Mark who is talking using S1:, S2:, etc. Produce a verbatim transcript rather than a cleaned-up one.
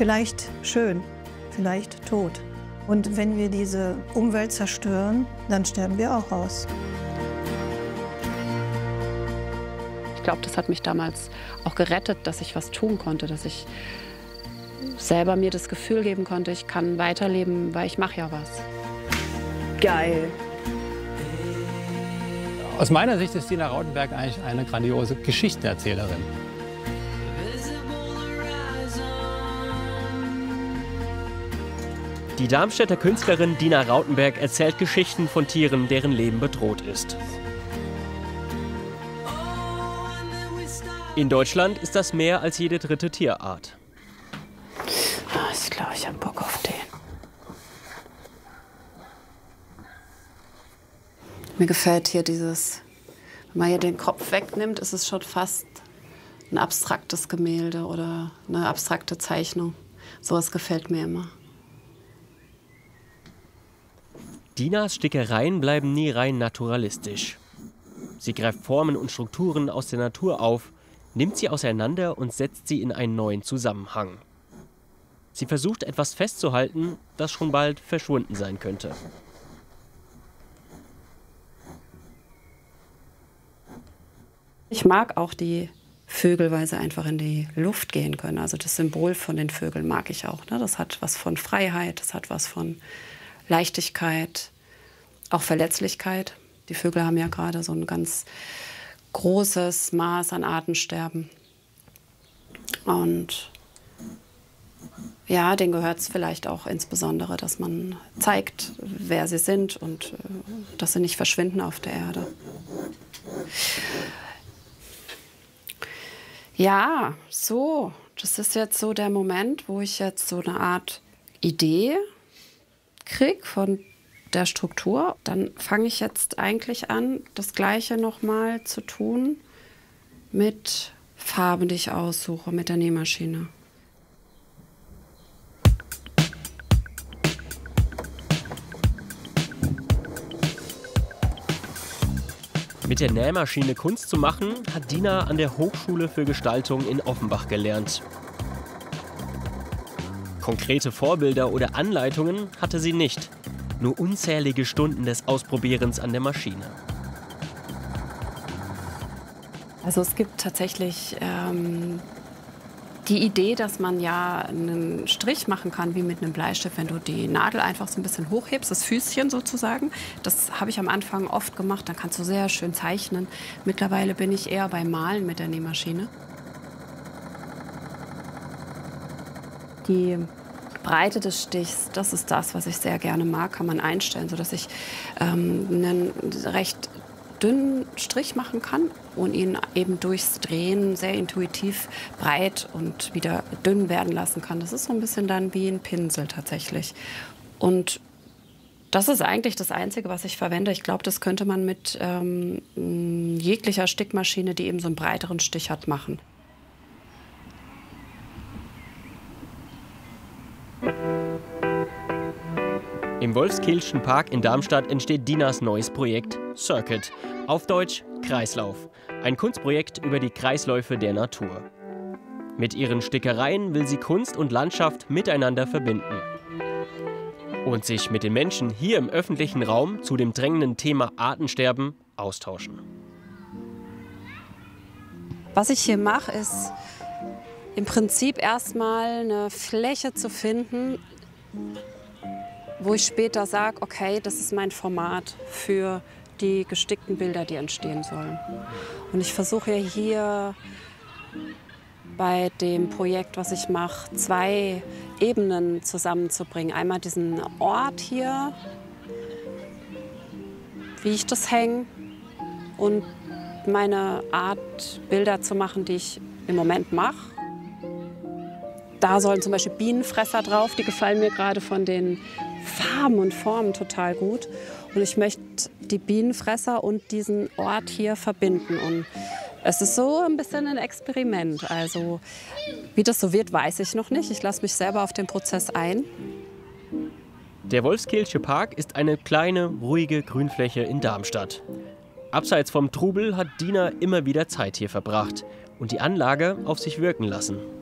S1: vielleicht schön, vielleicht tot. Und wenn wir diese Umwelt zerstören, dann sterben wir auch aus.
S2: Ich glaube, das hat mich damals auch gerettet, dass ich was tun konnte, dass ich selber mir das Gefühl geben konnte, ich kann weiterleben, weil ich mache ja was.
S3: Geil.
S4: Aus meiner Sicht ist Dina Rautenberg eigentlich eine grandiose Geschichtenerzählerin.
S5: Die Darmstädter Künstlerin Dina Rautenberg erzählt Geschichten von Tieren, deren Leben bedroht ist. In Deutschland ist das mehr als jede dritte Tierart.
S2: Oh, ich glaube, ich habe Bock auf den. Mir gefällt hier dieses, wenn man hier den Kopf wegnimmt, ist es schon fast ein abstraktes Gemälde oder eine abstrakte Zeichnung. Sowas gefällt mir immer.
S5: Dinas Stickereien bleiben nie rein naturalistisch. Sie greift Formen und Strukturen aus der Natur auf, nimmt sie auseinander und setzt sie in einen neuen Zusammenhang. Sie versucht, etwas festzuhalten, das schon bald verschwunden sein könnte.
S2: Ich mag auch die Vögel, weil sie einfach in die Luft gehen können. Also das Symbol von den Vögeln mag ich auch. Ne? Das hat was von Freiheit, das hat was von Leichtigkeit, auch Verletzlichkeit. Die Vögel haben ja gerade so ein ganz großes Maß an Artensterben. Und ja, denen gehört es vielleicht auch insbesondere, dass man zeigt, wer sie sind und äh, dass sie nicht verschwinden auf der Erde. Ja, so, das ist jetzt so der Moment, wo ich jetzt so eine Art Idee kriege von der Struktur. Dann fange ich jetzt eigentlich an, das Gleiche nochmal zu tun mit Farben, die ich aussuche, mit der Nähmaschine.
S5: Mit der Nähmaschine Kunst zu machen, hat Dina an der Hochschule für Gestaltung in Offenbach gelernt. Konkrete Vorbilder oder Anleitungen hatte sie nicht, nur unzählige Stunden des Ausprobierens an der Maschine.
S2: Also es gibt tatsächlich ähm, die Idee, dass man ja einen Strich machen kann wie mit einem Bleistift, wenn du die Nadel einfach so ein bisschen hochhebst, das Füßchen sozusagen. Das habe ich am Anfang oft gemacht, dann kannst du sehr schön zeichnen. Mittlerweile bin ich eher beim Malen mit der Nähmaschine. Die Breite des Stichs, das ist das, was ich sehr gerne mag, kann man einstellen, sodass ich ähm, einen recht dünnen Strich machen kann und ihn eben durchs Drehen sehr intuitiv breit und wieder dünn werden lassen kann. Das ist so ein bisschen dann wie ein Pinsel tatsächlich. Und das ist eigentlich das Einzige, was ich verwende. Ich glaube, das könnte man mit ähm, jeglicher Stickmaschine, die eben so einen breiteren Stich hat, machen.
S5: Im Wolfskehlschen Park in Darmstadt entsteht Dinas neues Projekt Circuit, auf Deutsch Kreislauf, ein Kunstprojekt über die Kreisläufe der Natur. Mit ihren Stickereien will sie Kunst und Landschaft miteinander verbinden und sich mit den Menschen hier im öffentlichen Raum zu dem drängenden Thema Artensterben austauschen.
S2: Was ich hier mache, ist im Prinzip erstmal eine Fläche zu finden, wo ich später sage, okay, das ist mein Format für die gestickten Bilder, die entstehen sollen. Und ich versuche hier bei dem Projekt, was ich mache, zwei Ebenen zusammenzubringen. Einmal diesen Ort hier, wie ich das hänge, und meine Art, Bilder zu machen, die ich im Moment mache. Da sollen zum Beispiel Bienenfresser drauf, die gefallen mir gerade von den Farben und Formen total gut. Und ich möchte die Bienenfresser und diesen Ort hier verbinden. Und es ist so ein bisschen ein Experiment. Also wie das so wird, weiß ich noch nicht. Ich lasse mich selber auf den Prozess ein.
S5: Der Wolfskehlsche Park ist eine kleine, ruhige Grünfläche in Darmstadt. Abseits vom Trubel hat Dina immer wieder Zeit hier verbracht und die Anlage auf sich wirken lassen.